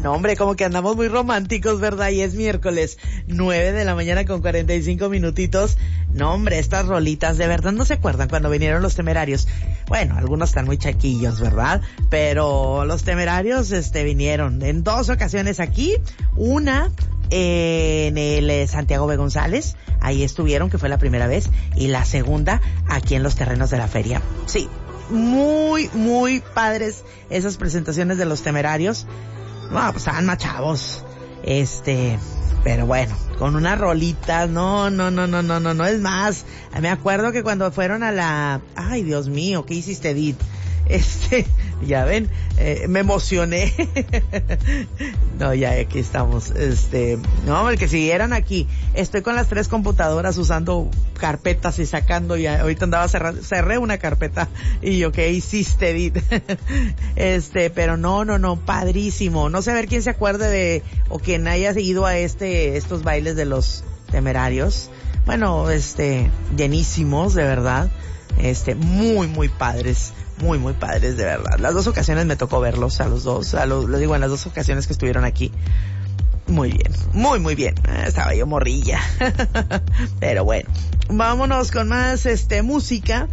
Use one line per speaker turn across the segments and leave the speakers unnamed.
No, hombre, como que andamos muy románticos, ¿verdad? Y es miércoles, 9 de la mañana con 45 minutitos. No, hombre, estas rolitas, de verdad, ¿no se acuerdan cuando vinieron los Temerarios? Bueno, algunos están muy chaquillos, ¿verdad? Pero los Temerarios, vinieron en 2 ocasiones aquí. Una en el Santiago B. González, ahí estuvieron, que fue la primera vez, y la segunda aquí en los terrenos de la feria. Sí, muy, muy padres esas presentaciones de los Temerarios. No, pues estaban más chavos. Pero bueno, con unas rolitas, no, es más. Me acuerdo que cuando fueron a la... Ay, Dios mío, ¿qué hiciste, Edith? Ya ven, me emocioné. No, ya aquí estamos. No, el que siguieran aquí. Estoy con las 3 computadoras usando carpetas y sacando, y ahorita andaba cerré una carpeta y yo, ¿qué hiciste, Edith? Pero no, padrísimo. No sé, a ver quién se acuerde de, o quien haya ido a estos bailes de los Temerarios. Bueno, llenísimos, de verdad. Muy, muy padres. Muy, muy padres, de verdad. Las 2 ocasiones me tocó verlos, a los dos. Lo digo, en las 2 ocasiones que estuvieron aquí. Muy bien, muy, muy bien. Estaba yo morrilla. Pero bueno, vámonos con más, música.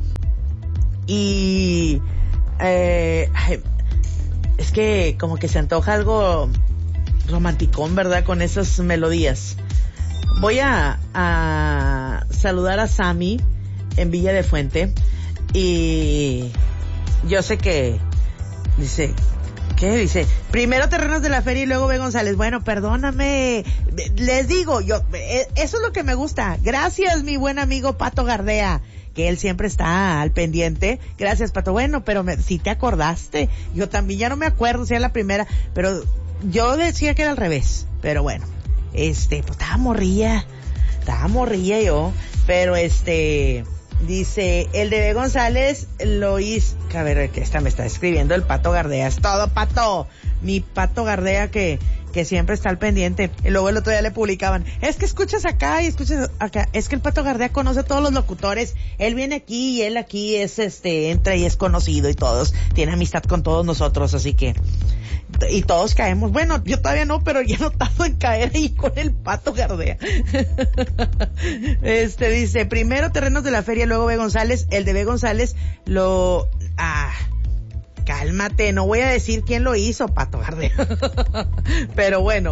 Y, es que como que se antoja algo romanticón, ¿verdad? Con esas melodías. Voy a saludar a Sammy en Villa de Fuente. Y yo sé que dice, ¿qué dice? Primero terrenos de la feria y luego B. González. Bueno, perdóname, les digo, eso es lo que me gusta. Gracias, mi buen amigo Pato Gardea, que él siempre está al pendiente. Gracias, Pato. Bueno, pero si te acordaste. Yo también ya no me acuerdo si era la primera, pero yo decía que era al revés. Pero bueno, pues estaba morrilla yo, pero dice, el de B. González lo hizo... A ver, que esta me está escribiendo el Pato Gardea. Es todo, Pato. Mi Pato Gardea que siempre está al pendiente. Y luego el otro día le publicaban, es que escuchas acá y escuchas acá. Es que el Pato Gardea conoce a todos los locutores. Él viene aquí y él aquí es, entra y es conocido y todos. Tiene amistad con todos nosotros, así que... Y todos caemos. Bueno, yo todavía no, pero ya no tardo en caer ahí con el Pato Gardea. Dice, primero terrenos de la feria, luego B. González. El de B. González lo... Cálmate, no voy a decir quién lo hizo, Pato Gardea. Pero bueno,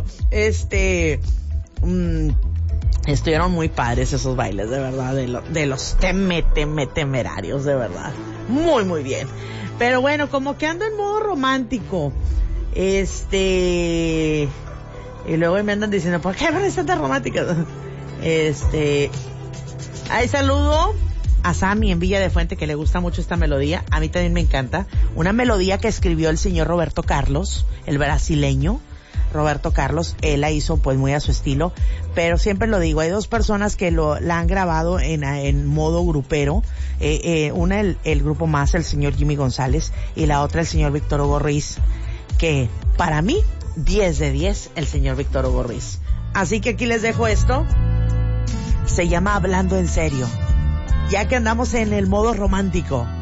estuvieron muy padres esos bailes, de verdad, de los temerarios, de verdad. Muy, muy bien. Pero bueno, como que ando en modo romántico. Y luego me andan diciendo, ¿por qué van a estar tan románticas? Ahí saludo a Sammy en Villa de Fuente, que le gusta mucho esta melodía. A mí también me encanta. Una melodía que escribió el señor Roberto Carlos, el brasileño Roberto Carlos. Él la hizo pues muy a su estilo, pero siempre lo digo, hay 2 personas que la han grabado en modo grupero. Una el grupo Más, el señor Jimmy González, y la otra el señor Víctor Hugo Ruiz, que para mí 10 de 10 el señor Víctor Hugo Ruiz. Así que aquí les dejo esto. Se llama Hablando en Serio, ya que andamos en el modo romántico.